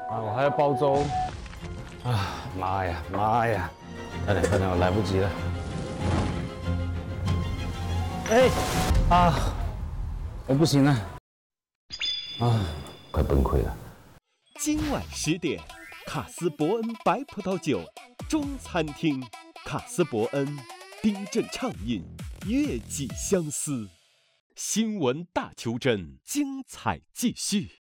啊，我还要煲粥。啊，妈呀，妈呀！快点，快点，我来不及了。哎，啊，我不行了，啊，快崩溃了。 今晚10点，卡斯伯恩白葡萄酒中餐厅，卡斯伯恩冰镇畅饮，悦己相思。新闻大求真，精彩继续。